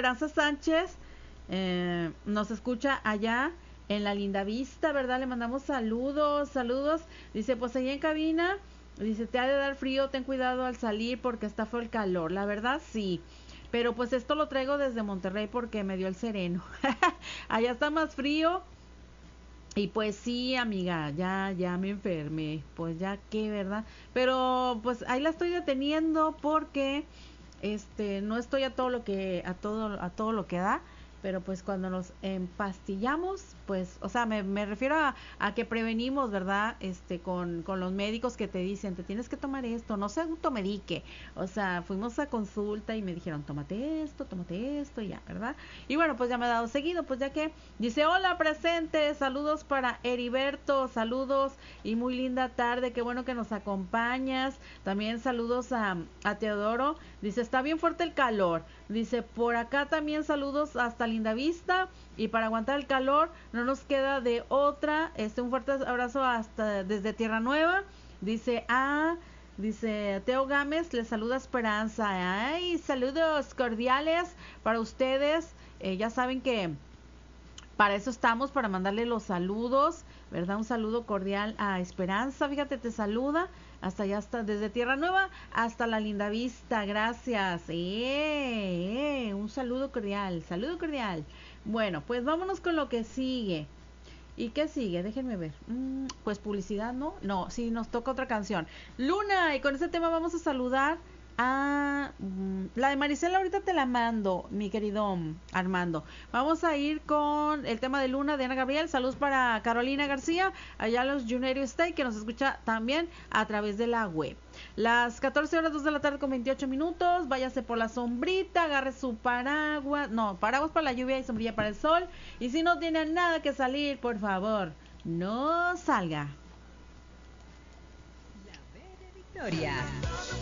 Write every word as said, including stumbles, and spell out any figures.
Esperanza Sánchez eh, nos escucha allá en la Linda Vista, ¿verdad? Le mandamos saludos, saludos. Dice, pues ahí en cabina, dice, te ha de dar frío, ten cuidado al salir porque está fue el calor. La verdad, sí. Pero pues esto lo traigo desde Monterrey porque me dio el sereno. Allá está más frío. Y pues sí, amiga, ya, ya me enfermé. Pues ya qué, ¿verdad? Pero pues ahí la estoy deteniendo porque este no estoy a todo lo que, a todo, a todo lo que da. Pero pues cuando nos empastillamos, pues, o sea, me, me refiero a, a que prevenimos, ¿verdad? Este, con, con los médicos que te dicen, te tienes que tomar esto, no se automedique. O sea, fuimos a consulta y me dijeron, tómate esto, tómate esto, y ya, ¿verdad? Y bueno, pues ya me he dado seguido, pues ya que dice, hola, presente, saludos para Heriberto, saludos y muy linda tarde, qué bueno que nos acompañas. También saludos a, a Teodoro, dice, está bien fuerte el calor. Dice, por acá también saludos hasta Linda Vista y para aguantar el calor no nos queda de otra. Este, un fuerte abrazo hasta desde Tierra Nueva. Dice, ah, dice Teo Gámez, le saluda Esperanza. Ay, saludos cordiales para ustedes. Eh, ya saben que para eso estamos, para mandarle los saludos, ¿verdad? Un saludo cordial a Esperanza, fíjate, te saluda, hasta allá, hasta, desde Tierra Nueva hasta la Linda Vista, gracias. Eh, eh, un saludo cordial, saludo cordial. Bueno, pues vámonos con lo que sigue. ¿Y qué sigue? Déjenme ver. Mm, pues publicidad, ¿no? No, sí, nos toca otra canción. Luna, y con ese tema vamos a saludar a... Mm, la de Marisela ahorita te la mando, mi querido Armando. Vamos a ir con el tema de Luna de Ana Gabriel. Saludos para Carolina García, allá a los Junior State, que nos escucha también a través de la web. Las catorce horas, dos de la tarde con veintiocho minutos. Váyase por la sombrita, agarre su paraguas. No, paraguas para la lluvia y sombrilla para el sol. Y si no tiene nada que salir, por favor, no salga. La B de Victoria.